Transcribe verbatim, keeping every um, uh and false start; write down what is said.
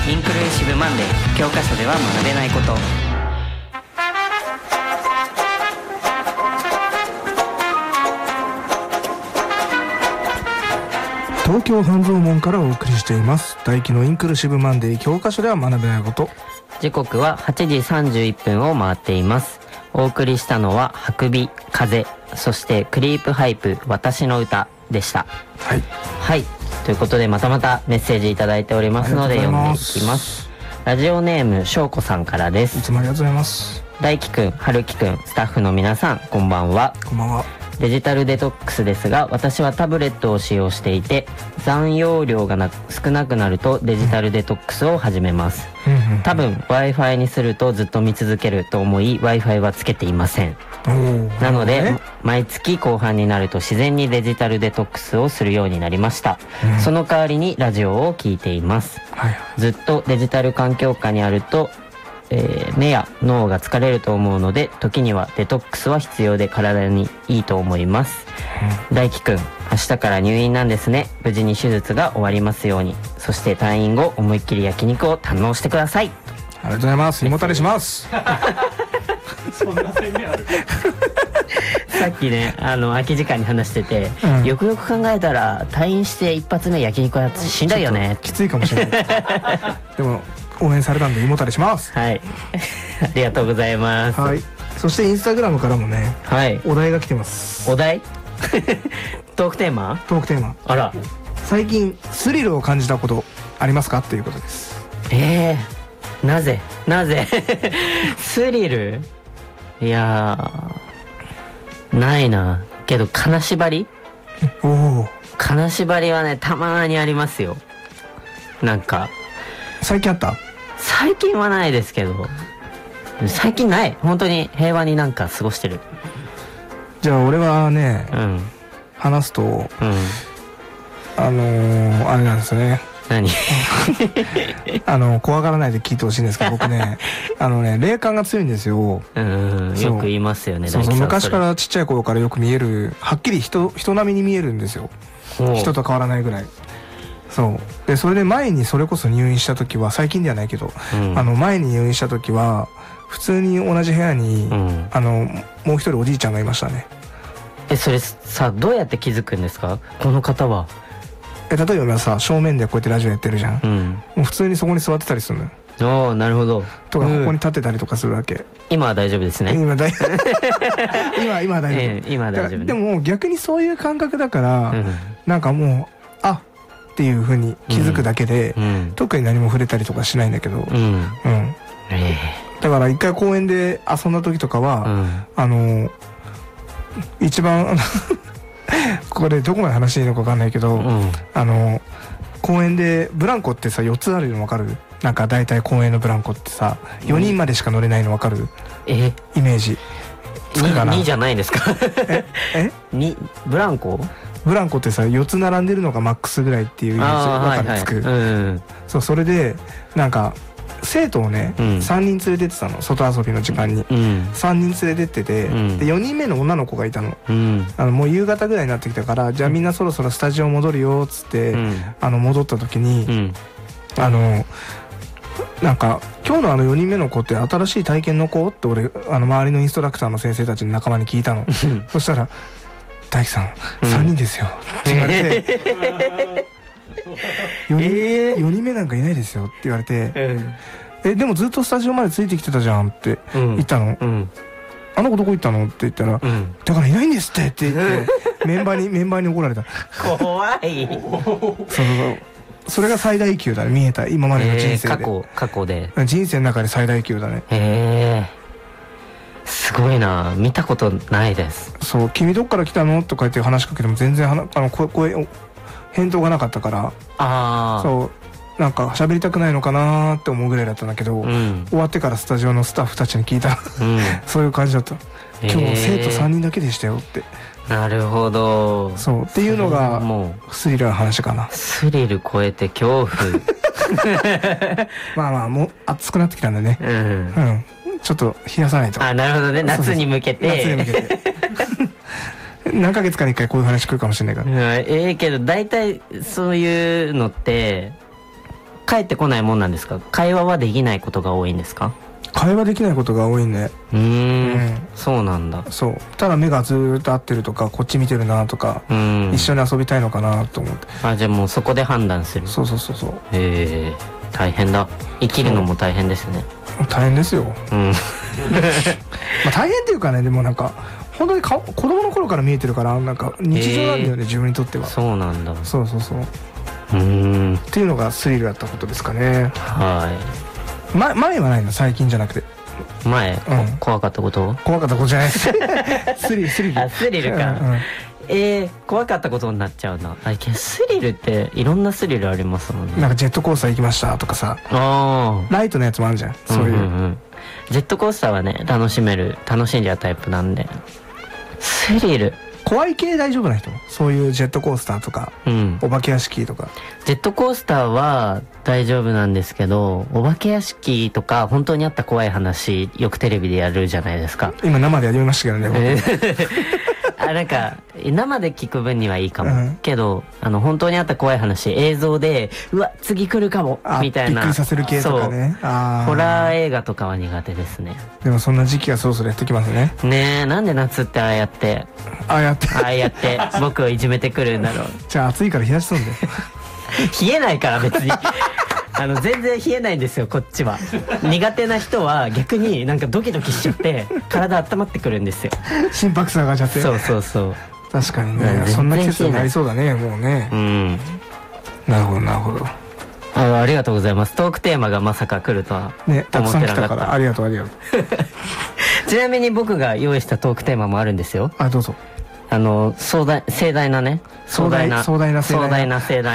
インクルーシブマンデー、教科書では学べないこと。 東京半蔵門からお送りしています大輝のインクルーシブマンデー、教科書では学べないこと。 時刻ははちじさんじゅういっぷんを回っています。お送りしたのはハクビ、風、そしてクリープハイプ、私の歌でした。 はいはい、ということでまたまたメッセージいただいておりますので読んでいきます。ラジオネームしょうこさんからです。 いつもありがとうございます。 大輝くん、はるきくん、スタッフの皆さん、こんばんは。 こんばんは。 デジタルデトックスですが、私はタブレットを使用していて、残容量がな少なくなるとデジタルデトックスを始めます。 うんうんうん、 多分 Wi-Fi にするとずっと見続けると思い Wi-Fi はつけていません。なので、ね、毎月後半になると自然にデジタルデトックスをするようになりました。うん、その代わりにラジオを聞いています。はい、ずっとデジタル環境下にあるとえー、目や脳が疲れると思うので、時にはデトックスは必要で体にいいと思います。うん、大輝くん、明日から入院なんですね。無事に手術が終わりますように。そして退院後思いっきり焼肉を堪能してください。 ありがとうございます。胃もたれします。 そんな宣言ある。 さっきね、あの空き時間に話してて、うん、よくよく考えたら退院して一発目焼肉はしんどいよね。 きついかもしれない。でも応援されたんで胃もたれします。 はい。ありがとうございます。 はい。そしてインスタグラムからもね、 はい、 お題が来てます。 お題？トークテーマ？ トークテーマ。 あら。 最近スリルを感じたことありますかっていうことです。 えー、なぜなぜスリル？いやー、ないな。けど金縛り？ おお。 金縛りはね、たまーにありますよ。なんか。 最近あった？ 最近はないですけど、最近ない。本当に平和になんか過ごしてる。 じゃあ俺はね、 うん、 話すと、うん、あのー、あれなんですね。 何？ あの怖がらないで聞いてほしいんですけど、僕ね、あのね、霊感が強いんですよ。 うん、よく言いますよね。 そうそう、昔からちっちゃい頃からよく見える、はっきり人人並みに見えるんですよ。人と変わらないぐらい。そうで、それで前にそれこそ入院した時は、最近ではないけど、うん、あの前に入院した時は普通に同じ部屋に、うん、あのもう一人おじいちゃんがいましたね。 え、それさ、どうやって気づくんですか、この方は。 え、例えばさ、正面でこうやってラジオやってるじゃん、うん、もう普通にそこに座ってたりするのよ。 おー、なるほど。 とか、ここに立ってたりとかするわけ。うん、 今は大丈夫ですね。 今大今今は大丈夫、 えー、今は大丈夫、ね、 でも逆にそういう感覚だから、うん、なんかもうあっていう風に気づくだけで、うん、特に何も触れたりとかしないんだけど、うんうん、えー、だから一回公園で遊んだ時とかは、うん、あの一番これどこまで話していいのか分かんないけど、うん、あの公園でブランコってさよっつあるの分かる？なんか大体公園のブランコってさよにんまでしか乗れないの分かる？えイメージつくかな？にじゃないですか？ ええにブランコ？ ブランコってさよっつ並んでるのがマックスぐらいっていうイメージ分かる？つく、はいはい、うん、そう、それでなんか生徒をね、うん、さんにん連れてってたの、外遊びの時間に、うん、さんにん連れてってて、うん、でよにんめの女の子がいたの、うん、あのもう夕方ぐらいになってきたから、じゃあみんなそろそろスタジオ戻るよっつって、うん、あの戻った時に、うん、あのなんか今日のあのよにんめの子って新しい体験の子って俺あの周りのインストラクターの先生たちの仲間に聞いたのそしたら大輝さん、うん、さんにんですよって言われて、よにん、えー、よにんめなんかいないですよって言われて、うん、えでもずっとスタジオまでついてきてたじゃんって言ったの、うん、あの子どこ行ったのって言ったら、うん、だからいないんですってって言ってメンバーにメンバーに怒られた。 怖い。 そうそう、それが最大級だね、見えた今までの人生で、 えー、過去過去で人生の中で最大級だね。 へえー、すごいな、見たことないです。 そう、君どっから来たのとか言って話しかけても全然はあの声返答がなかったから、ああ、そうなんか喋りたくないのかなーって思うぐらいだったんだけど、うん、終わってからスタジオのスタッフたちに聞いたら、うん、そういう感じだった。今日生徒さんにんだけでしたよって。 なるほど。 そうっていうのがもうスリルの話かな。 スリル超えて恐怖。 まあまあもう暑くなってきたんでね、うん、うん、ちょっと冷やさないと。 あ、なるほどね、夏に向けて。 夏に向けて何ヶ月かにいっかいこういう話来るかもしれないから。 うん、ええー、けど大体そういうのって返ってこないもんなんですか？会話はできないことが多いんですか？ 会話できないことが多いね。 うーん、うん、そうなんだ。 そう。ただ目がずっと合ってるとか、こっち見てるなとか、うん、一緒に遊びたいのかなと思って。 あ、じゃあもうそこで判断する。 そうそうそうそう。 へえ、大変だ。生きるのも大変ですね。 大変ですよ。うん。まあ大変っていうかね、でもなんか本当にか子供の頃から見えてるから、なんか日常なんだよね、自分にとっては。 そうなんだ。 そうそうそう。うーん。っていうのがスリルだったことですかね。 はい。 ま、前はないの？最近じゃなくて。 前、うん、怖かったこと？ 怖かったことじゃないです。スリル、スリル。 あ、スリルか。うんうん、えー、怖かったことになっちゃうな。あ、スリルっていろんなスリルありますもんね。 なんかジェットコースター行きましたとかさ。ああ。ライトのやつもあるじゃん。そういう。うんうんうん、 ジェットコースターはね、楽しめる、楽しんじゃうタイプなんで。スリル。 怖い系大丈夫な人？そういうジェットコースターとか、うん、お化け屋敷とか。 ジェットコースターは大丈夫なんですけど、お化け屋敷とか本当にあった怖い話よくテレビでやるじゃないですか。 今生でやりましたけどね。 あ、なんか生で聞く分にはいいかも、うん、けどあの本当にあった怖い話映像でうわ次来るかもみたいな、 びっくりさせる系とかね。 あ、ホラー映画とかは苦手ですね。 でもそんな時期がそろそろやってきますね。 ねえ、なんで夏ってああやってああやってああやって僕をいじめてくるんだろう。 じゃあ暑いから冷やしそうで。 冷えないから別に。あの全然冷えないんですよ、こっちは。苦手な人は逆になんかドキドキしちゃって体温まってくるんですよ。 心拍数上がっちゃって。 そうそうそう。 確かにね、そんな季節になりそうだね、もうね。うん。なるほどなるほど。 あ、ありがとうございます。トークテーマがまさか来るとは思ってなかった。ね、たくさん来たからありがとうありがとう。 ちなみに僕が用意したトークテーマもあるんですよ。 あ、どうぞ。 あの壮大盛大なね、 壮大な壮大な壮大な盛大